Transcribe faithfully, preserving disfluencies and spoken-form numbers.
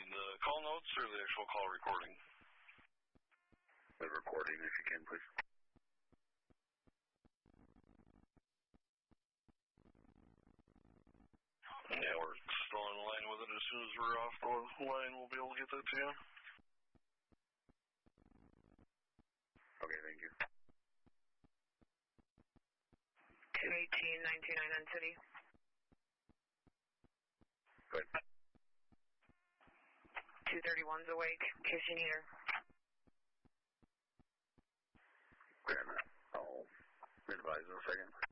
need the call notes or the actual call recording? The recording, if you can, please. Yeah, we're still in line with it. As soon as we're off the line, we'll be able to get that to you. Okay, thank you. two eighteen, nine two nine nine City. Good. two thirty-one's awake, in case you need her. Grab that. I'll advise in a second.